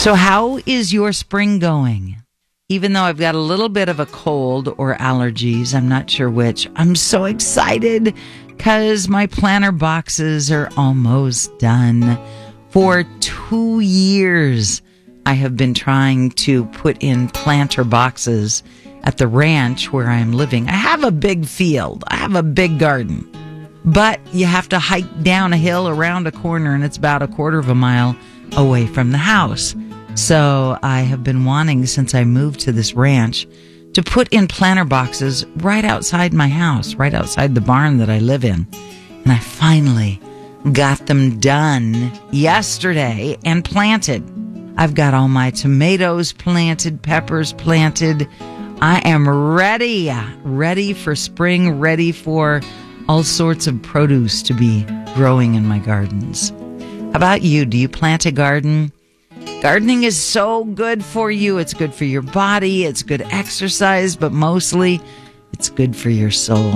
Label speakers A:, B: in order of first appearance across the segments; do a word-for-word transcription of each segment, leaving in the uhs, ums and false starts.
A: So how is your spring going? Even though I've got a little bit of a cold or allergies, I'm not sure which, I'm so excited because my planter boxes are almost done. For two years, I have been trying to put in planter boxes at the ranch where I'm living. I have a big field. I have a big garden. But you have to hike down a hill around a corner, and it's about a quarter of a mile away from the house. So I have been wanting, since I moved to this ranch, to put in planter boxes right outside my house, right outside the barn that I live in. And I finally got them done yesterday and planted. I've got all my tomatoes planted, peppers planted. I am ready, ready for spring, ready for all sorts of produce to be growing in my gardens. How about you? Do you plant a garden? Gardening is so good for you. It's good for your body. It's good exercise, but mostly it's good for your soul.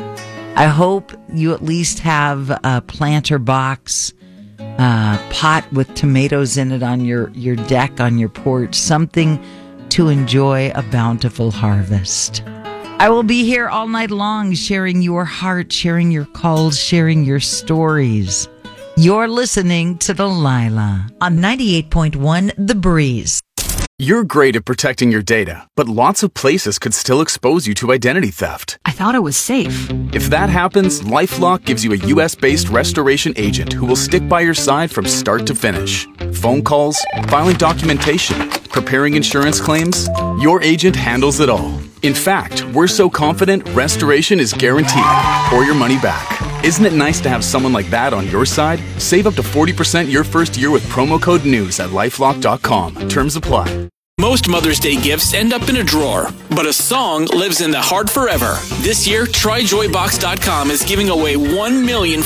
A: I hope you at least have a planter box, a pot with tomatoes in it on your, your deck, on your porch, something to enjoy a bountiful harvest. I will be here all night long sharing your heart, sharing your calls, sharing your stories. You're listening to Delilah on ninety-eight point one The Breeze.
B: You're great at protecting your data, but lots of places could still expose you to identity theft.
C: I thought it was safe.
B: If that happens, LifeLock gives you a U S-based restoration agent who will stick by your side from start to finish. Phone calls, filing documentation, preparing insurance claims, your agent handles it all. In fact, we're so confident restoration is guaranteed or your money back. Isn't it nice to have someone like that on your side? Save up to forty percent your first year with promo code NEWS at lifelock dot com. Terms apply.
D: Most Mother's Day gifts end up in a drawer, but a song lives in the heart forever. This year, try joy box dot com is giving away one million